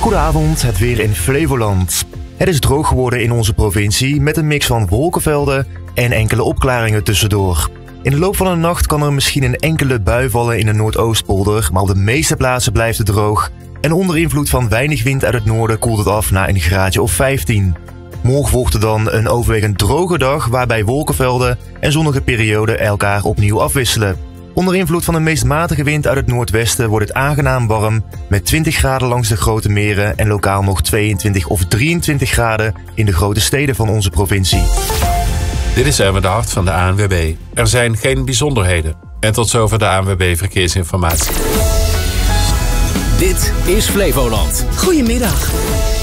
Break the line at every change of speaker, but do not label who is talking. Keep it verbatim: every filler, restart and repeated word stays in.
Goedenavond, het weer in Flevoland. Het is droog geworden in onze provincie met een mix van wolkenvelden en enkele opklaringen tussendoor. In de loop van de nacht kan er misschien een enkele bui vallen in de Noordoostpolder, maar op de meeste plaatsen blijft het droog. En onder invloed van weinig wind uit het noorden koelt het af naar een graadje of vijftien. Morgen volgt er dan een overwegend droge dag waarbij wolkenvelden en zonnige perioden elkaar opnieuw afwisselen. Onder invloed van een meest matige wind uit het noordwesten wordt het aangenaam warm met twintig graden langs de grote meren en lokaal nog tweeëntwintig of drieëntwintig graden in de grote steden van onze provincie.
Dit is Erwin de Hart van de A N W B. Er zijn geen bijzonderheden. En tot zover de A N W B Verkeersinformatie.
Dit is Flevoland.
Goedemiddag.